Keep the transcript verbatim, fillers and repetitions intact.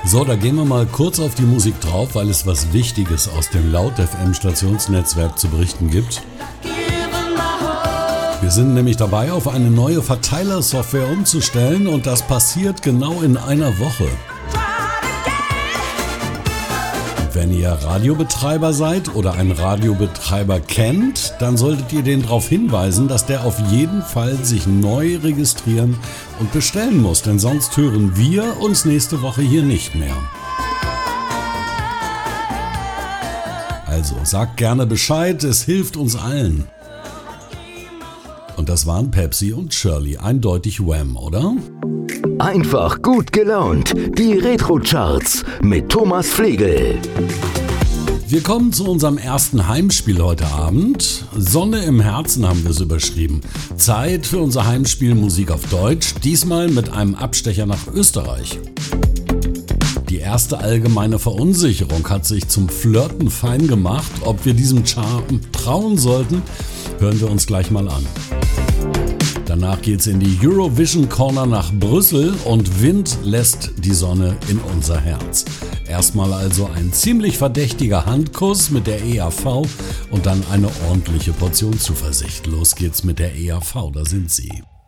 So, da gehen wir mal kurz auf die Musik drauf, weil es was Wichtiges aus dem Laut-F M-Stationsnetzwerk zu berichten gibt. Wir sind nämlich dabei, auf eine neue Verteilersoftware umzustellen und das passiert genau in einer Woche. Wenn ihr Radiobetreiber seid oder einen Radiobetreiber kennt, dann solltet ihr den darauf hinweisen, dass der auf jeden Fall sich neu registrieren und bestellen muss, denn sonst hören wir uns nächste Woche hier nicht mehr. Also sagt gerne Bescheid, es hilft uns allen. Und das waren Pepsi und Shirley, eindeutig Wham, oder? Einfach gut gelaunt. Die Retro-Charts mit Thomas Flegel. Wir kommen zu unserem ersten Heimspiel heute Abend. Sonne im Herzen haben wir es überschrieben. Zeit für unser Heimspiel Musik auf Deutsch, diesmal mit einem Abstecher nach Österreich. Die erste allgemeine Verunsicherung hat sich zum Flirten fein gemacht. Ob wir diesem Charme trauen sollten, hören wir uns gleich mal an. Danach geht's in die Eurovision Corner nach Brüssel und Wind lässt die Sonne in unser Herz. Erstmal also ein ziemlich verdächtiger Handkuss mit der E A V und dann eine ordentliche Portion Zuversicht. Los geht's mit der E A V, da sind sie.